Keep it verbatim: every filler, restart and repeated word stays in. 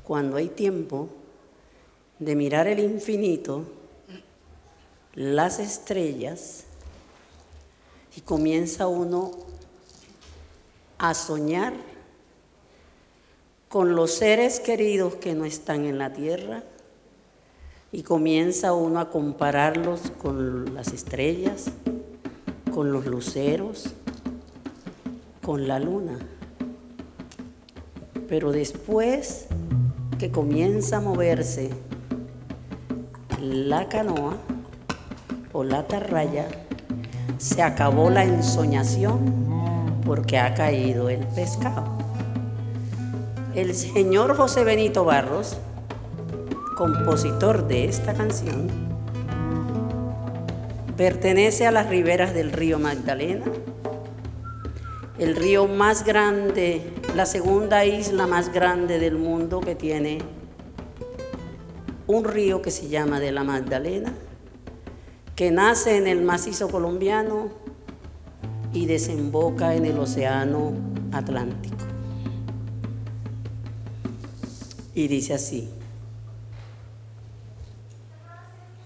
cuando hay tiempo de mirar el infinito, las estrellas, y comienza uno a soñar con los seres queridos que no están en la tierra, y comienza uno a compararlos con las estrellas, con los luceros, con la luna. Pero después que comienza a moverse la canoa o la atarraya, se acabó la ensoñación porque ha caído el pescado. El señor José Benito Barros, compositor de esta canción, pertenece a las riberas del río Magdalena, el río más grande, la segunda isla más grande del mundo, que tiene un río que se llama de la Magdalena, que nace en el macizo colombiano y desemboca en el océano Atlántico. Y dice así: